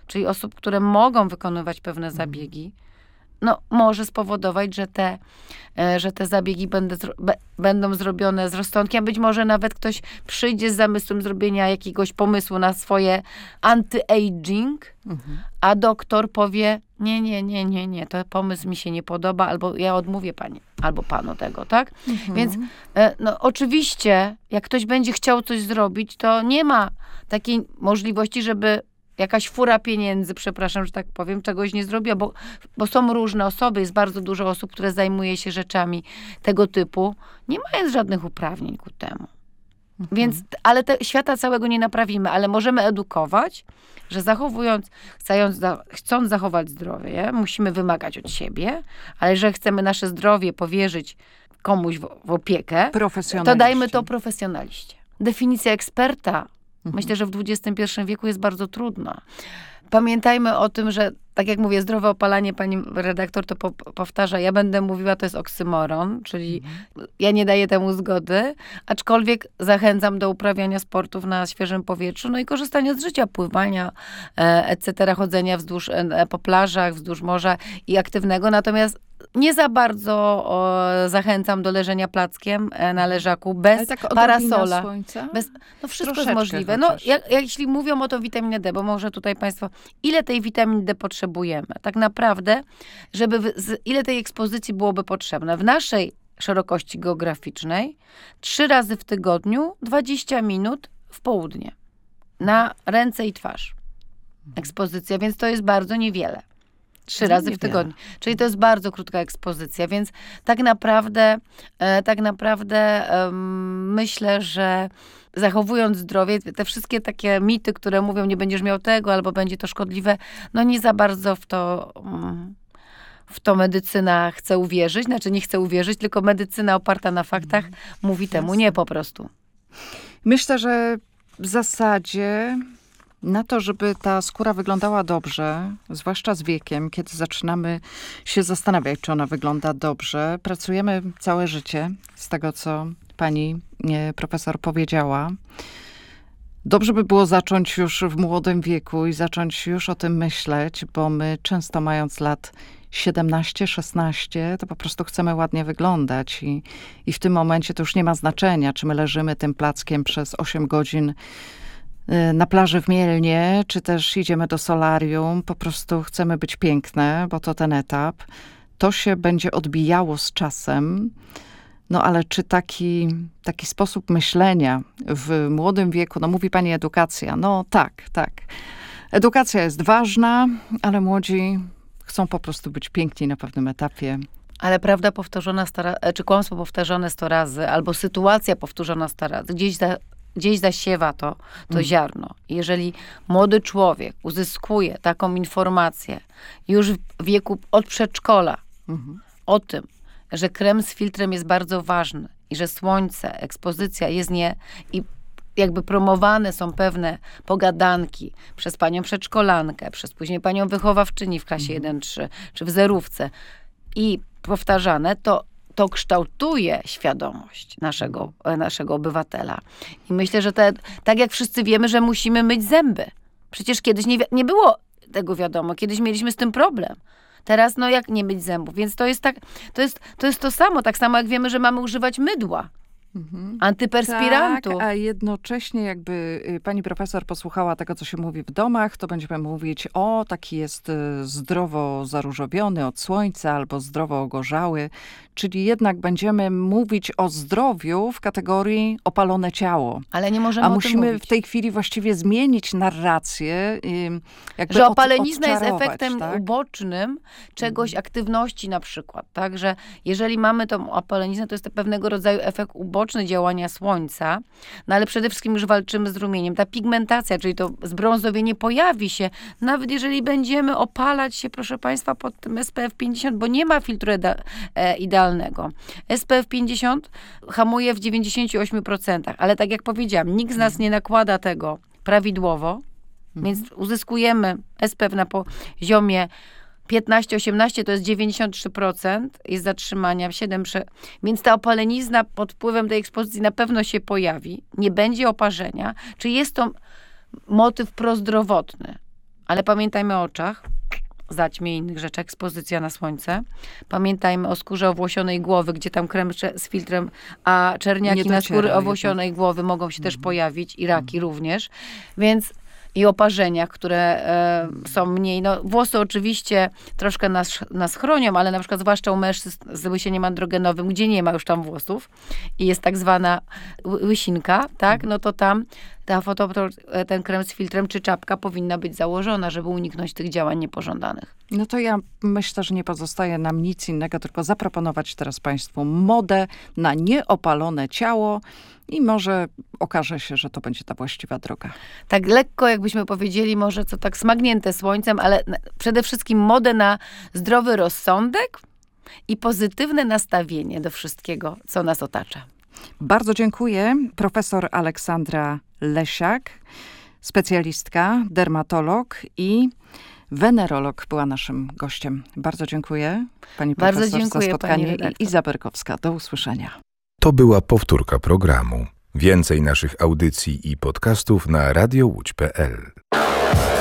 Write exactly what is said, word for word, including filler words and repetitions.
czyli osób, które mogą wykonywać pewne zabiegi, no może spowodować, że te, że te zabiegi będą, będą zrobione z rozsądkiem. Być może nawet ktoś przyjdzie z zamysłem zrobienia jakiegoś pomysłu na swoje anti-aging, mhm. a doktor powie, nie, nie, nie, nie, nie, to pomysł mi się nie podoba, albo ja odmówię pani, albo panu tego, tak? Mhm. Więc no oczywiście, jak ktoś będzie chciał coś zrobić, to nie ma takiej możliwości, żeby jakaś fura pieniędzy, przepraszam, że tak powiem, czegoś nie zrobiła, bo, bo są różne osoby, jest bardzo dużo osób, które zajmuje się rzeczami tego typu, nie mając żadnych uprawnień ku temu. Mhm. Więc, ale te, świata całego nie naprawimy, ale możemy edukować, że zachowując, chcąc, chcąc zachować zdrowie, musimy wymagać od siebie, ale że chcemy nasze zdrowie powierzyć komuś w, w opiekę, to dajmy to profesjonaliście. Definicja eksperta, myślę, że w dwudziestym pierwszym wieku jest bardzo trudna. Pamiętajmy o tym, że tak jak mówię, zdrowe opalanie, pani redaktor to po, powtarza, ja będę mówiła, to jest oksymoron, czyli mhm. ja nie daję temu zgody, aczkolwiek zachęcam do uprawiania sportów na świeżym powietrzu, no i korzystania z życia, pływania, et cetera, chodzenia wzdłuż, po plażach, wzdłuż morza i aktywnego, natomiast nie za bardzo o, zachęcam do leżenia plackiem na leżaku bez tak parasola. Słońca? Bez, no wszystko Troszeczkę jest możliwe. No, jak, jak, jeśli mówią o to witaminie D, bo może tutaj państwo, ile tej witaminy D potrzebujemy? Tak naprawdę, żeby, w, z, ile tej ekspozycji byłoby potrzebne? W naszej szerokości geograficznej trzy razy w tygodniu, dwadzieścia minut w południe. Na ręce i twarz. Ekspozycja, więc to jest bardzo niewiele. Trzy no razy w tygodniu. Czyli to jest bardzo krótka ekspozycja, więc tak naprawdę, e, tak naprawdę e, myślę, że zachowując zdrowie, te wszystkie takie mity, które mówią, nie będziesz miał tego, albo będzie to szkodliwe, no nie za bardzo w to, w to medycyna chce uwierzyć. Znaczy nie chce uwierzyć, tylko medycyna oparta na faktach mm. mówi temu nie po prostu. Myślę, że w zasadzie na to, żeby ta skóra wyglądała dobrze, zwłaszcza z wiekiem, kiedy zaczynamy się zastanawiać, czy ona wygląda dobrze, pracujemy całe życie, z tego co pani nie, profesor powiedziała. Dobrze by było zacząć już w młodym wieku i zacząć już o tym myśleć, bo my często mając lat siedemnaście, szesnaście, to po prostu chcemy ładnie wyglądać i, i w tym momencie to już nie ma znaczenia, czy my leżymy tym plackiem przez osiem godzin na plaży w Mielnie, czy też idziemy do solarium, po prostu chcemy być piękne, bo to ten etap. To się będzie odbijało z czasem, no ale czy taki, taki sposób myślenia w młodym wieku, no mówi pani edukacja, no tak, tak. Edukacja jest ważna, ale młodzi chcą po prostu być piękni na pewnym etapie. Ale prawda powtarzana sto razy, czy kłamstwo powtarzane sto razy, albo sytuacja powtórzona sto razy, gdzieś za Gdzieś zasiewa to, to mm. ziarno. Jeżeli młody człowiek uzyskuje taką informację już w wieku od przedszkola mm-hmm. o tym, że krem z filtrem jest bardzo ważny i że słońce, ekspozycja jest nie... i jakby promowane są pewne pogadanki przez panią przedszkolankę, przez później panią wychowawczyni w klasie mm. jeden trzy, czy w zerówce i powtarzane, to to kształtuje świadomość naszego, naszego obywatela. I myślę, że te, tak jak wszyscy wiemy, że musimy myć zęby. Przecież kiedyś nie, nie było tego wiadomo. Kiedyś mieliśmy z tym problem. Teraz, no jak nie myć zębów? Więc to jest tak, to jest to, jest to samo. Tak samo jak wiemy, że mamy używać mydła. Mhm. Antyperspirantu. Tak, a jednocześnie jakby pani profesor posłuchała tego, co się mówi w domach, to będziemy mówić, o, taki jest zdrowo zaróżowiony od słońca albo zdrowo ogorzały. Czyli jednak będziemy mówić o zdrowiu w kategorii opalone ciało. Ale nie możemy A o musimy tym mówić. w tej chwili właściwie zmienić narrację. Jakby że opalenizna jest efektem tak? ubocznym czegoś, mm. aktywności na przykład. Tak, że jeżeli mamy tą opaleniznę, to jest to pewnego rodzaju efekt uboczny działania słońca, no ale przede wszystkim już walczymy z rumieniem. Ta pigmentacja, czyli to zbrązowienie pojawi się, nawet jeżeli będziemy opalać się, proszę państwa, pod tym S P F pięćdziesiąt, bo nie ma filtru e, idealnego. S P F pięćdziesiąt hamuje w dziewięćdziesięciu ośmiu procentach, ale tak jak powiedziałam, nikt z nas nie nakłada tego prawidłowo, mhm. więc uzyskujemy S P F na poziomie piętnaście osiemnaście, to jest dziewięćdziesiąt trzy procent jest zatrzymania, siedem procent, więc ta opalenizna pod wpływem tej ekspozycji na pewno się pojawi, nie będzie oparzenia, czy jest to motyw prozdrowotny. Ale pamiętajmy o oczach, zaćmie innych rzeczy, ekspozycja na słońce. Pamiętajmy o skórze owłosionej głowy, gdzie tam krem z filtrem, a czerniaki Nie na dociera skóry owłosionej jednak. głowy mogą się też pojawić i raki również. Więc i oparzeniach, które e, są mniej. No, włosy oczywiście troszkę nas, nas chronią, ale na przykład zwłaszcza u mężczyzn z łysieniem androgenowym, gdzie nie ma już tam włosów i jest tak zwana ły- łysinka, tak? No to tam ta foto, ten krem z filtrem czy czapka powinna być założona, żeby uniknąć tych działań niepożądanych. No to ja myślę, że nie pozostaje nam nic innego, tylko zaproponować teraz Państwu modę na nieopalone ciało i może okaże się, że to będzie ta właściwa droga. Tak lekko, jakbyśmy powiedzieli, może co tak smagnięte słońcem, ale na- przede wszystkim modę na zdrowy rozsądek i pozytywne nastawienie do wszystkiego, co nas otacza. Bardzo dziękuję. Profesor Aleksandra Lesiak, specjalistka, dermatolog i wenerolog była naszym gościem. Bardzo dziękuję pani Bardzo profesor dziękuję, za spotkanie. pani redaktor. I Iza Berkowska. Do usłyszenia. To była powtórka programu. Więcej naszych audycji i podcastów na radio łódź kropka pe el.